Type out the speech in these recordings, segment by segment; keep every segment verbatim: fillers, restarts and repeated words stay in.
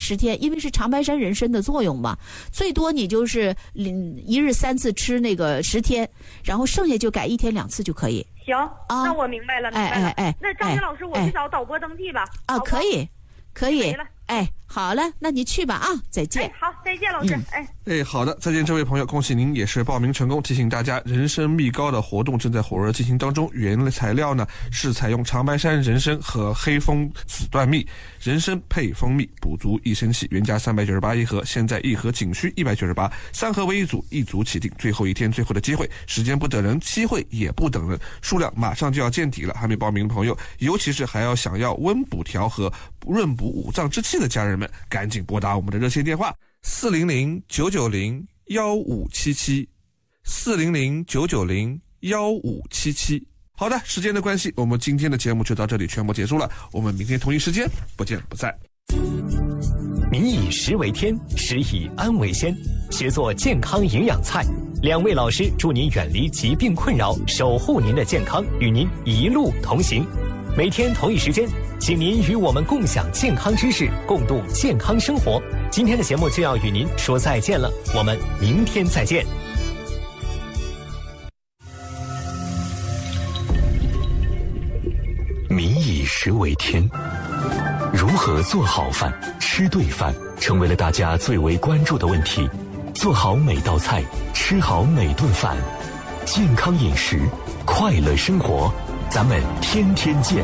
十天，因为是长白山人参的作用嘛，最多你就是一日三次吃那个十天，然后剩下就改一天两次就可以。 行，啊、那我明白了，明白了。哎哎哎，那张明老师，我去找导播登记吧。 啊，可以，可以。哎，好了，那你去吧啊，再见。 哎、好，再见，老师。嗯、哎哎，好的，再见，这位朋友，恭喜您也是报名成功。提醒大家，人参蜜膏的活动正在火热进行当中。原材料呢是采用长白山人参和黑蜂子断蜜，人参配蜂蜜，补足益生气，原价三百九十八一盒，现在一盒仅需一百九十八，三盒为一组，一组起订。最后一天，最后的机会，时间不等人，机会也不等人，数量马上就要见底了。还没报名的朋友，尤其是还要想要温补调和、润补五脏之气的家人们，赶紧拨打我们的热线电话四零零九九零幺五七七四零零九九零幺五七七。好的，时间的关系，我们今天的节目就到这里全部结束了。我们明天同一时间不见不散。 民以食为天，食以安为先，学做健康营养菜。两位老师祝您远离疾病困扰，守护您的健康，与您一路同行。每天同一时间，请您与我们共享健康知识，共度健康生活。今天的节目就要与您说再见了，我们明天再见。 民以食为天，如何做好饭、吃对饭，成为了大家最为关注的问题。做好每道菜，吃好每顿饭，健康饮食，快乐生活，咱们天天见。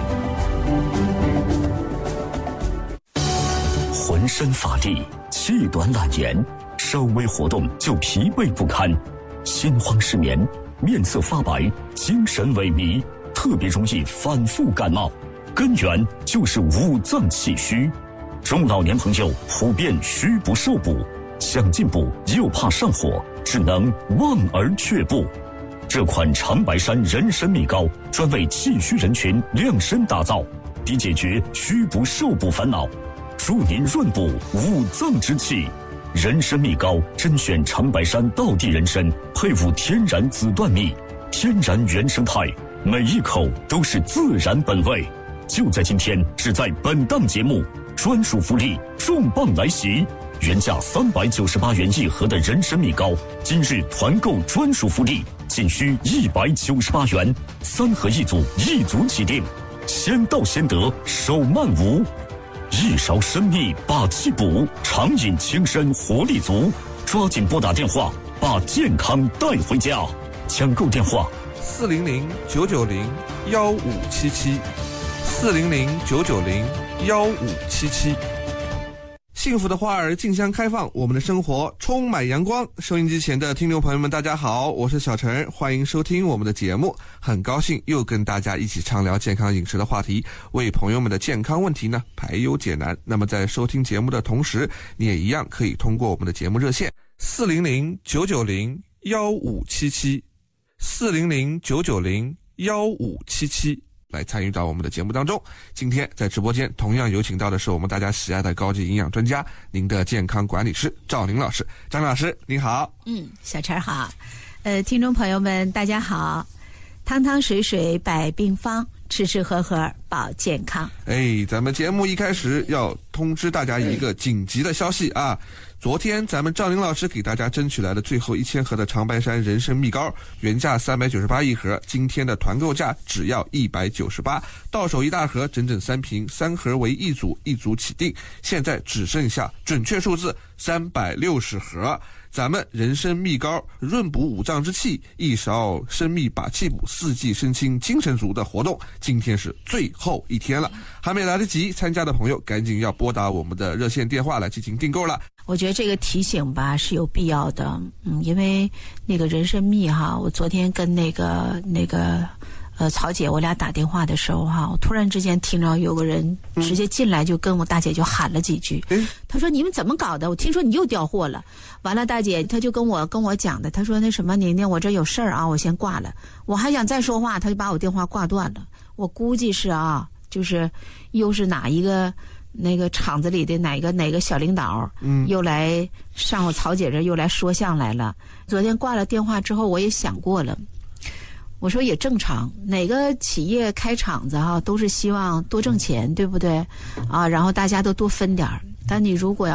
浑身乏力，气短懒言，稍微活动就疲惫不堪，心慌失眠，面色发白，精神萎靡，特别容易反复感冒，根源就是五脏气虚。中老年朋友普遍虚不受补，想进补又怕上火，只能望而却步。这款长白山人参蜜膏专为气虚人群量身打造，以解决虚不受补烦恼，助您润补五脏之气。人参蜜膏甄选长白山道地人参，配伍天然子断蜜，天然原生态，每一口都是自然本味。就在今天，只在本档节目，专属福利重磅来袭！原价三百九十八元一盒的人参蜜膏，今日团购专属福利，仅需一百九十八元，三盒一组，一组起订，先到先得，手慢无。一勺参蜜把气补，常饮轻身活力足，抓紧拨打电话，把健康带回家。抢购电话： 四零零九九零幺五七七，四零零九九零幺五七七。幸福的花儿竞相开放，我们的生活充满阳光。收音机前的听众朋友们，大家好，我是小陈，欢迎收听我们的节目。很高兴又跟大家一起畅聊健康饮食的话题，为朋友们的健康问题呢排忧解难。那么在收听节目的同时，你也一样可以通过我们的节目热线四零零九九零幺五七七，四零零九九零幺五七七。来参与到我们的节目当中。今天在直播间同样有请到的是我们大家喜爱的高级营养专家，您的健康管理师赵宁老师。张老师你好。 嗯，小陈好。呃，听众朋友们大家好。汤汤水水百病方，吃吃喝喝保健康。 哎，咱们节目一开始要通知大家一个紧急的消息啊！昨天咱们赵宁老师给大家争取来的最后一千盒的长白山人参蜜膏，原价三百九十八一盒，今天的团购价只要一百九十八，到手一大盒，整整三瓶，三盒为一组，一组起订。现在只剩下准确数字三百六十盒。咱们人参蜜膏润补五脏之气，一勺参蜜把气补，四季身轻精神足的活动，今天是最后一天了，还没来得及参加的朋友，赶紧要拨打我们的热线电话来进行订购了。 我觉得这个提醒吧是有必要的，嗯，因为那个人参蜜哈，我昨天跟那个那个呃曹姐我俩打电话的时候哈，我突然之间听着有个人直接进来就跟我大姐就喊了几句，嗯，他说你们怎么搞的？我听说你又调货了。完了，大姐她就跟我跟我讲的，她说那什么宁宁，我这有事儿啊，我先挂了。我还想再说话，她就把我电话挂断了。我估计是啊，就是又是哪一个那个厂子里的哪个哪个小领导，嗯，又来上我曹姐这又来说相来了。昨天挂了电话之后，我也想过了。我说也正常，哪个企业开厂子哈，都是希望多挣钱，对不对？啊，然后大家都多分点儿。但你如果